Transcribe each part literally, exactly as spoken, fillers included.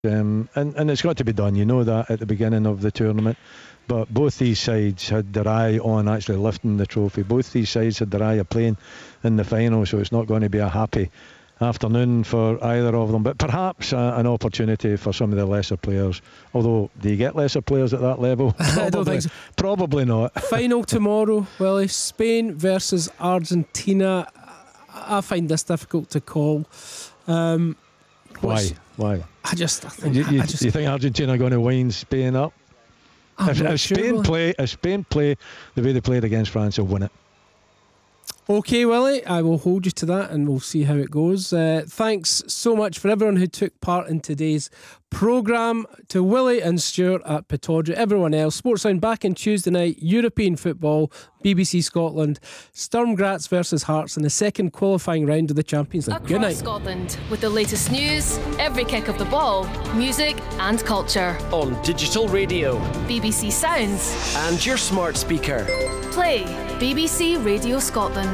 Um, and, and it's got to be done, you know that, at the beginning of the tournament. But both these sides had their eye on actually lifting the trophy. Both these sides had their eye on playing in the final, so it's not going to be a happy afternoon for either of them. But perhaps uh, an opportunity for some of the lesser players. Although, do you get lesser players at that level? Probably, I don't think so. Probably not. Final tomorrow, Willie. Spain versus Argentina. I find this difficult to call. Um, Why? Why? I just, I think, you, you, I just, you think Argentina are going to wind Spain up? I'm If, not if sure, Spain Willie. play, if Spain play the way they played against France, they'll win it. Okay, Willie, I will hold you to that and we'll see how it goes. Uh, thanks so much for everyone who took part in today's programme. To Willie and Stuart at Pittodrie, everyone else, Sportsound back on Tuesday night, European football, B B C Scotland, Sturm Graz versus Hearts in the second qualifying round of the Champions League. Across Good night. Scotland, with the latest news, every kick of the ball, music and culture. On digital radio, B B C Sounds, and your smart speaker. Play B B C Radio Scotland.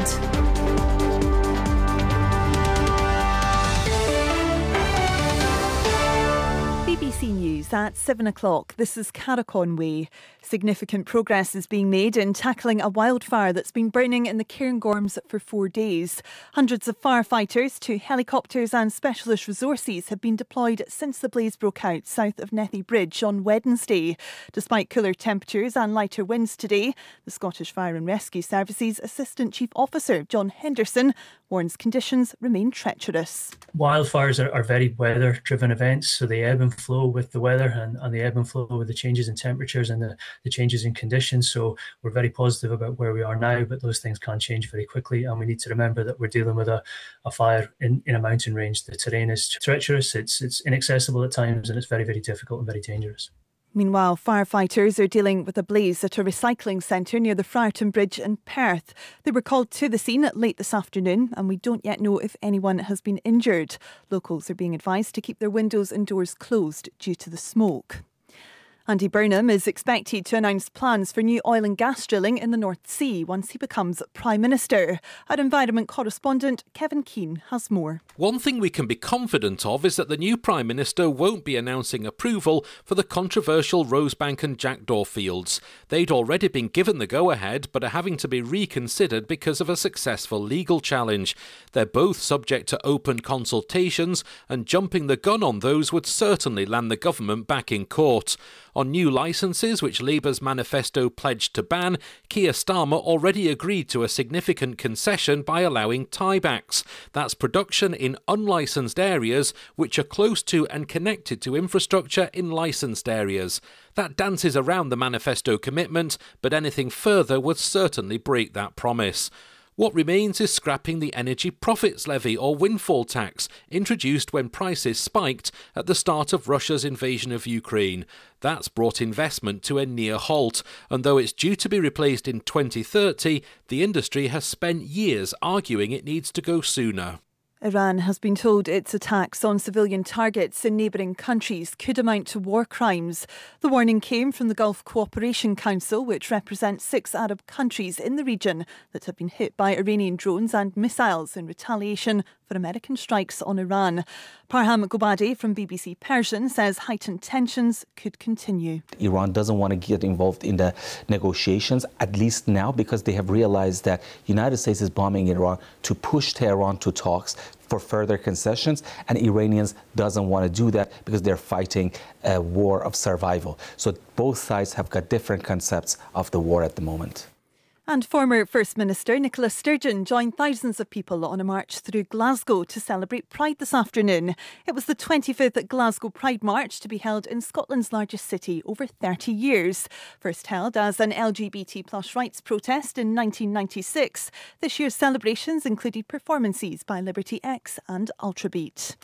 B B C News at seven o'clock. This is Cara Conway. Significant progress is being made in tackling a wildfire that's been burning in the Cairngorms for four days. Hundreds of firefighters, two helicopters and specialist resources have been deployed since the blaze broke out south of Nethy Bridge on Wednesday. Despite cooler temperatures and lighter winds today, the Scottish Fire and Rescue Services Assistant Chief Officer John Henderson warns conditions remain treacherous. Wildfires are, are very weather-driven events, so they ebb and flow with the weather and, and they ebb and flow with the changes in temperatures and the, the changes in conditions. So we're very positive about where we are now, but those things can change very quickly, and we need to remember that we're dealing with a, a fire in, in a mountain range. The terrain is treacherous, it's, it's inaccessible at times, and it's very, very difficult and very dangerous. Meanwhile, firefighters are dealing with a blaze at a recycling centre near the Friarton Bridge in Perth. They were called to the scene late this afternoon, and we don't yet know if anyone has been injured. Locals are being advised to keep their windows and doors closed due to the smoke. Andy Burnham is expected to announce plans for new oil and gas drilling in the North Sea once he becomes Prime Minister. Our environment correspondent Kevin Keane has more. One thing we can be confident of is that the new Prime Minister won't be announcing approval for the controversial Rosebank and Jackdaw fields. They'd already been given the go-ahead, but are having to be reconsidered because of a successful legal challenge. They're both subject to open consultations, and jumping the gun on those would certainly land the government back in court. On new licences, which Labour's manifesto pledged to ban, Keir Starmer already agreed to a significant concession by allowing tiebacks. That's production in unlicensed areas which are close to and connected to infrastructure in licensed areas. That dances around the manifesto commitment, but anything further would certainly break that promise. What remains is scrapping the energy profits levy or windfall tax, introduced when prices spiked at the start of Russia's invasion of Ukraine. That's brought investment to a near halt, and though it's due to be replaced in twenty thirty, the industry has spent years arguing it needs to go sooner. Iran has been told its attacks on civilian targets in neighbouring countries could amount to war crimes. The warning came from the Gulf Cooperation Council, which represents six Arab countries in the region that have been hit by Iranian drones and missiles in retaliation for American strikes on Iran. Parham Gobadi from B B C Persian says heightened tensions could continue. Iran doesn't want to get involved in the negotiations, at least now, because they have realized that the United States is bombing Iran to push Tehran to talks for further concessions, and Iranians doesn't want to do that because they're fighting a war of survival. So both sides have got different concepts of the war at the moment. And former First Minister Nicola Sturgeon joined thousands of people on a march through Glasgow to celebrate Pride this afternoon. It was the twenty-fifth Glasgow Pride March to be held in Scotland's largest city over thirty years. First held as an L G B T plus rights protest in nineteen ninety-six, this year's celebrations included performances by Liberty X and Ultrabeat.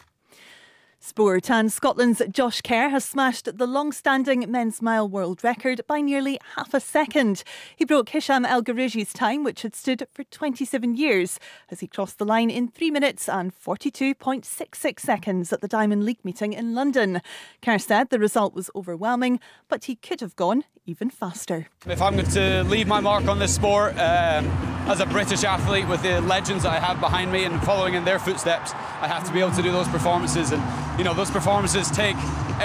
Sport, and Scotland's Josh Kerr has smashed the long-standing men's mile world record by nearly half a second. He broke Hisham El Gharouji's time, which had stood for twenty-seven years, as he crossed the line in three minutes and forty-two point six six seconds at the Diamond League meeting in London. Kerr said the result was overwhelming, but he could have gone even faster. If I'm going to leave my mark on this sport um, as a British athlete with the legends that I have behind me and following in their footsteps, I have to be able to do those performances, and you know, those performances take